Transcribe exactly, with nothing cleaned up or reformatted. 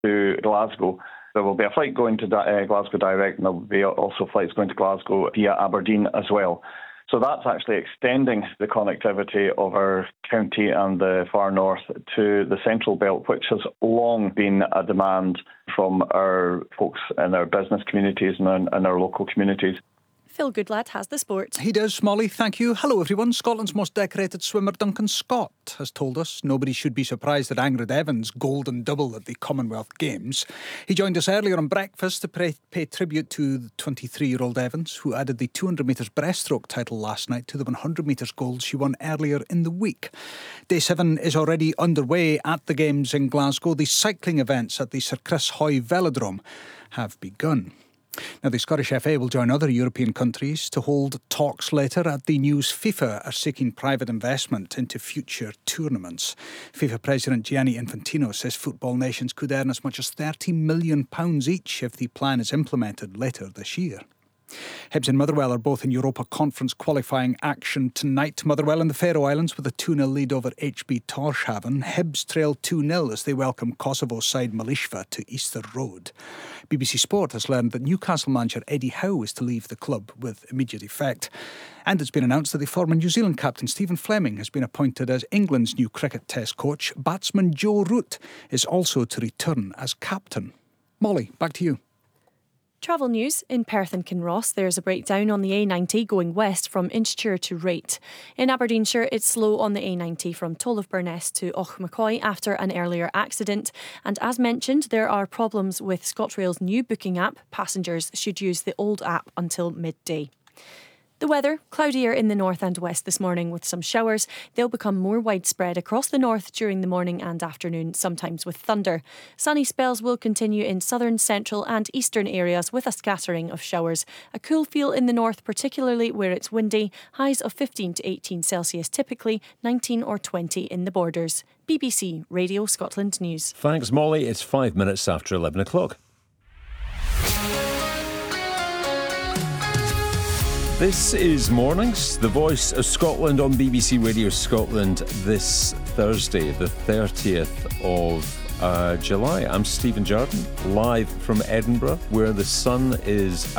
to Glasgow. There will be a flight going to uh, Glasgow direct, and there will be also flights going to Glasgow via Aberdeen as well. So that's actually extending the connectivity of our county and the far north to the Central Belt, which has long been a demand from our folks in our business communities and in our local communities. Phil Goodlad has the sport. He does, Molly. Thank you. Hello, everyone. Scotland's most decorated swimmer, Duncan Scott, has told us nobody should be surprised at Angrid Evans' golden double at the Commonwealth Games. He joined us earlier on breakfast to pay, pay tribute to the twenty-three-year-old Evans, who added the two hundred metres breaststroke title last night to the one hundred metres gold she won earlier in the week. Day seven is already underway at the Games in Glasgow. The cycling events at the Sir Chris Hoy Velodrome have begun. Now, the Scottish F A will join other European countries to hold talks later at the news FIFA are seeking private investment into future tournaments. FIFA President Gianni Infantino says football nations could earn as much as thirty million pounds each if the plan is implemented later this year. Hibs and Motherwell are both in Europa Conference qualifying action tonight. Motherwell and the Faroe Islands with a two nil lead over H B Tórshavn. Hibs trail two nil as they welcome Kosovo side Malishva to Easter Road. B B C Sport has learned that Newcastle manager Eddie Howe is to leave the club with immediate effect. And it's been announced that the former New Zealand captain Stephen Fleming has been appointed as England's new cricket test coach. Batsman Joe Root is also to return as captain. Molly, back to you. Travel news. In Perth and Kinross, there's a breakdown on the A ninety going west from Inchture to Rate. In Aberdeenshire, it's slow on the A ninety from Toll of Burness to Auchmacoy after an earlier accident. And as mentioned, there are problems with ScotRail's new booking app. Passengers should use the old app until midday. The weather, cloudier in the north and west this morning with some showers. They'll become more widespread across the north during the morning and afternoon, sometimes with thunder. Sunny spells will continue in southern, central and eastern areas with a scattering of showers. A cool feel in the north, particularly where it's windy. Highs of fifteen to eighteen Celsius typically, nineteen or twenty in the borders. B B C Radio Scotland News. Thanks, Molly. It's five minutes after eleven o'clock. This is Mornings, the voice of Scotland on B B C Radio Scotland this Thursday, the thirtieth of uh, July. I'm Stephen Jardine, live from Edinburgh, where the sun is